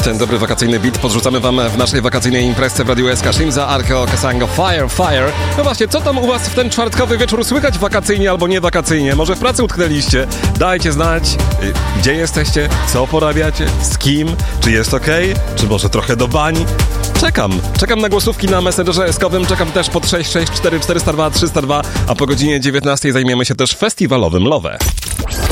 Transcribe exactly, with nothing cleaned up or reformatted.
Ten dobry wakacyjny beat podrzucamy wam w naszej wakacyjnej imprezie w Radiu S K. Shimza, Arko, Kasango, Fire, Fire. No właśnie, co tam u was w ten czwartkowy wieczór słychać wakacyjnie albo nie wakacyjnie? Może w pracy utknęliście? Dajcie znać, gdzie jesteście, co porabiacie, z kim, czy jest okej, okay? Czy może trochę do bani? Czekam, czekam na głosówki na Messengerze eskowym, czekam też pod sześć sześć cztery cztery zero dwa trzy zero dwa, a po godzinie dziewiętnastej zajmiemy się też festiwalowym Love.